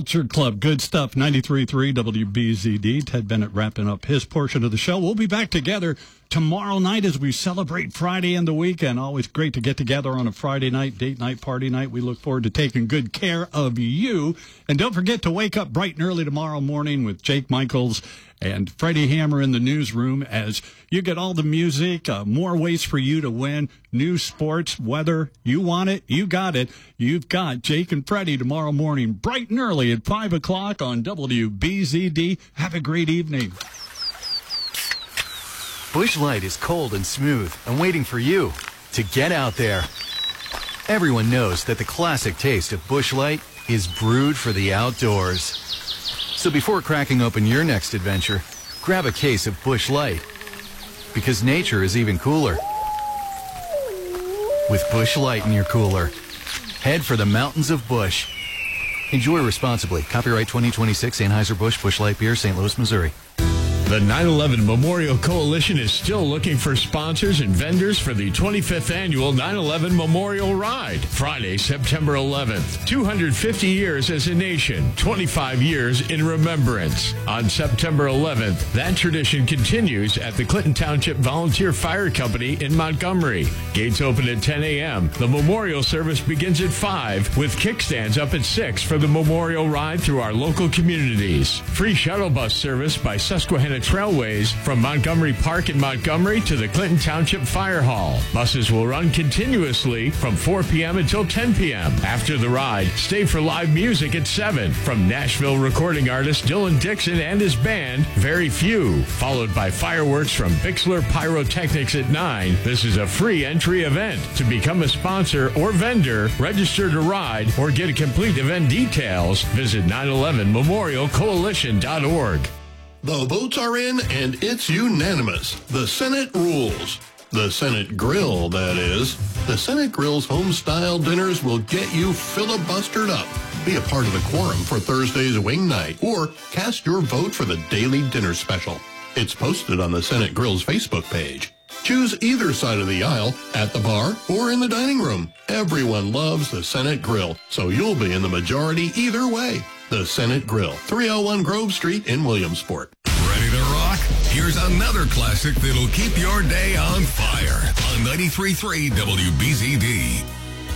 Culture Club. Good stuff. 93.3 WBZD. Ted Bennett wrapping up his portion of the show. We'll be back together tomorrow night as we celebrate Friday and the weekend. Always great to get together on a Friday night, date night, party night. We look forward to taking good care of you. And don't forget to wake up bright and early tomorrow morning with Jake Michaels and Freddie Hammer in the newsroom as you get all the music, more ways for you to win, news, sports, weather. You want it, you got it. You've got Jake and Freddie tomorrow morning, bright and early at 5 o'clock on WBZD. Have a great evening. Busch Light is cold and smooth and waiting for you to get out there. Everyone knows that the classic taste of Busch Light is brewed for the outdoors. So before cracking open your next adventure, grab a case of Busch Light. Because nature is even cooler with Busch Light in your cooler. Head for the mountains of Busch. Enjoy responsibly. Copyright 2026 Anheuser-Busch Busch Light Beer, St. Louis, Missouri. The 9/11 Memorial Coalition is still looking for sponsors and vendors for the 25th annual 9/11 Memorial Ride, Friday, September 11th. 250 years as a nation, 25 years in remembrance. On September 11th, that tradition continues at the Clinton Township Volunteer Fire Company in Montgomery. Gates open at 10 a.m. The memorial service begins at 5, with kickstands up at 6 for the memorial ride through our local communities. Free shuttle bus service by Susquehanna Trailways from Montgomery Park in Montgomery to the Clinton Township Fire Hall. Buses will run continuously from 4 p.m. until 10 p.m. After the ride, stay for live music at 7 from Nashville recording artist Dylan Dixon and his band, Very Few, followed by fireworks from Bixler Pyrotechnics at 9. This is a free entry event. To become a sponsor or vendor, register to ride, or get a complete event details, visit 911memorialcoalition.org. The votes are in, and it's unanimous. The Senate rules. The Senate Grill, that is. The Senate Grill's home-style dinners will get you filibustered up. Be a part of the quorum for Thursday's wing night, or cast your vote for the daily dinner special. It's posted on the Senate Grill's Facebook page. Choose either side of the aisle, at the bar or in the dining room. Everyone loves the Senate Grill, so you'll be in the majority either way. The Senate Grill, 301 Grove Street in Williamsport. Ready to rock? Here's another classic that'll keep your day on fire on 93.3 WBZD.